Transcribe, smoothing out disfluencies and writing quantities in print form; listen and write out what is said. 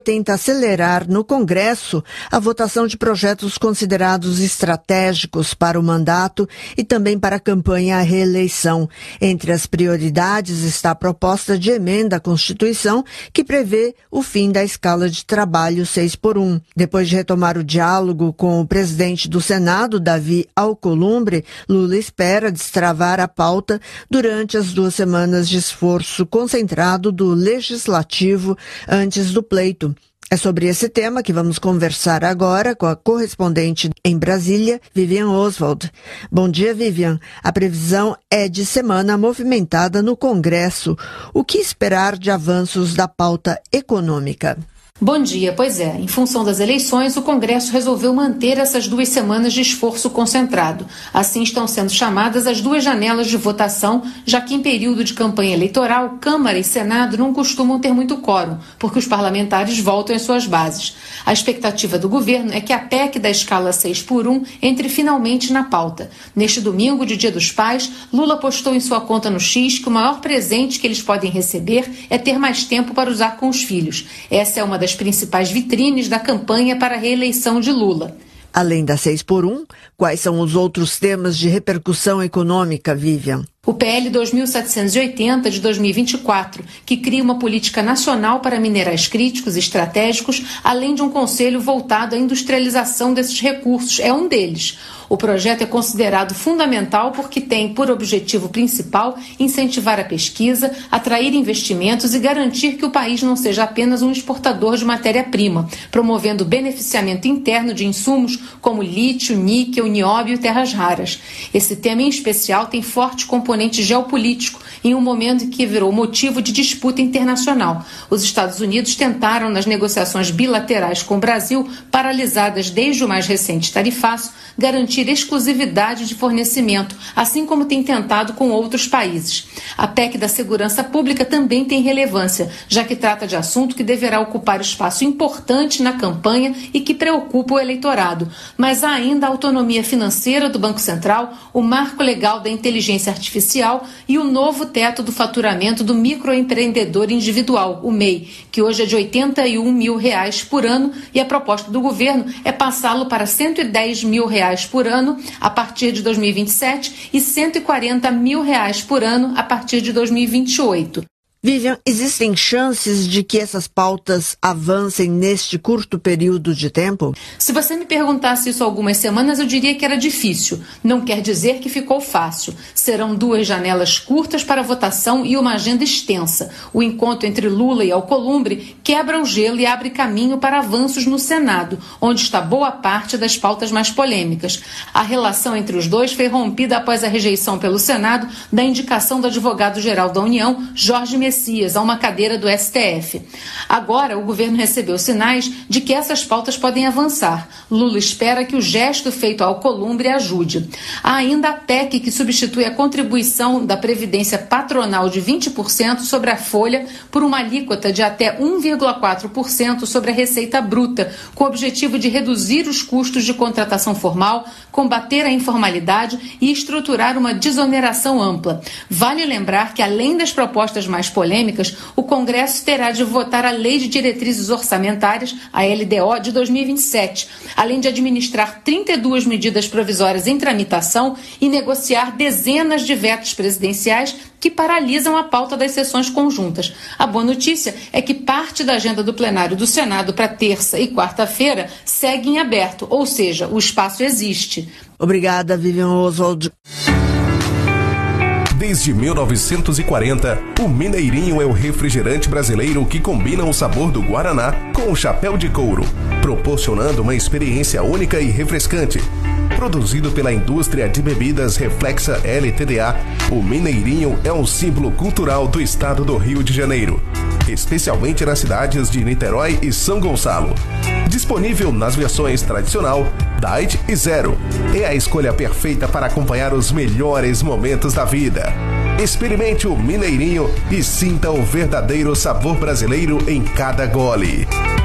tenta acelerar no Congresso a votação de projetos considerados estratégicos para o mandato e também para a campanha à reeleição. Entre as prioridades está a proposta de emenda à Constituição que prevê o fim da escala de trabalho 6x1. Depois de retomar o diálogo com o presidente do Senado, Davi Alcolumbre, Lula espera destravar a pauta durante as 2 semanas de esforço concentrado do Legislativo antes do pleito. É sobre esse tema que vamos conversar agora com a correspondente em Brasília, Vivian Oswald. Bom dia, Vivian. A previsão é de semana movimentada no Congresso. O que esperar de avanços da pauta econômica? Bom dia, pois é, em função das eleições, o Congresso resolveu manter essas 2 semanas de esforço concentrado. Assim estão sendo chamadas as 2 janelas de votação, já que em período de campanha eleitoral, Câmara e Senado não costumam ter muito quórum, porque os parlamentares voltam às suas bases. A expectativa do governo é que a PEC da escala 6x1 entre finalmente na pauta. Neste domingo, de Dia dos Pais, Lula postou em sua conta no X que o maior presente que eles podem receber é ter mais tempo para usar com os filhos. Essa é uma das principais vitrines da campanha para a reeleição de Lula. Além da 6x1, quais são os outros temas de repercussão econômica, Vivian? O PL 2780 de 2024, que cria uma política nacional para minerais críticos e estratégicos, além de um conselho voltado à industrialização desses recursos, é um deles. O projeto é considerado fundamental porque tem por objetivo principal incentivar a pesquisa, atrair investimentos e garantir que o país não seja apenas um exportador de matéria-prima, promovendo o beneficiamento interno de insumos como lítio, níquel, nióbio e terras raras. Esse tema em especial tem forte componente geopolítico em um momento em que virou motivo de disputa internacional. Os Estados Unidos tentaram, nas negociações bilaterais com o Brasil, paralisadas desde o mais recente tarifaço, garantir exclusividade de fornecimento, assim como tem tentado com outros países. A PEC da Segurança Pública também tem relevância, já que trata de assunto que deverá ocupar espaço importante na campanha e que preocupa o eleitorado. Mas há ainda a autonomia financeira do Banco Central, o marco legal da inteligência artificial e o novo teto do faturamento do microempreendedor individual, o MEI, que hoje é de R$ 81 mil por ano, e a proposta do governo é passá-lo para R$ 110 mil por ano a partir de 2027 e R$ 140 mil por ano a partir de 2028. Vivian, existem chances de que essas pautas avancem neste curto período de tempo? Se você me perguntasse isso há algumas semanas, eu diria que era difícil. Não quer dizer que ficou fácil. Serão 2 janelas curtas para votação e uma agenda extensa. O encontro entre Lula e Alcolumbre quebra o gelo e abre caminho para avanços no Senado, onde está boa parte das pautas mais polêmicas. A relação entre os dois foi rompida após a rejeição pelo Senado da indicação do advogado-geral da União, Jorge Messias, a uma cadeira do STF. Agora, o governo recebeu sinais de que essas pautas podem avançar. Lula espera que o gesto feito ao Alcolumbre ajude. Há ainda a PEC, que substitui a contribuição da Previdência Patronal de 20% sobre a folha por uma alíquota de até 1,4% sobre a receita bruta, com o objetivo de reduzir os custos de contratação formal, combater a informalidade e estruturar uma desoneração ampla. Vale lembrar que, além das propostas mais polêmicas, o Congresso terá de votar a Lei de Diretrizes Orçamentárias, a LDO, de 2027, além de administrar 32 medidas provisórias em tramitação e negociar dezenas de vetos presidenciais que paralisam a pauta das sessões conjuntas. A boa notícia é que parte da agenda do plenário do Senado para terça e quarta-feira segue em aberto, ou seja, o espaço existe. Obrigada, Vivian Oswald. Desde 1940, o Mineirinho é o refrigerante brasileiro que combina o sabor do Guaraná com o chapéu de couro, proporcionando uma experiência única e refrescante. Produzido pela indústria de bebidas Reflexa LTDA, o Mineirinho é um símbolo cultural do estado do Rio de Janeiro, especialmente nas cidades de Niterói e São Gonçalo. Disponível nas versões tradicional, Diet e Zero. É a escolha perfeita para acompanhar os melhores momentos da vida. Experimente o Mineirinho e sinta o verdadeiro sabor brasileiro em cada gole.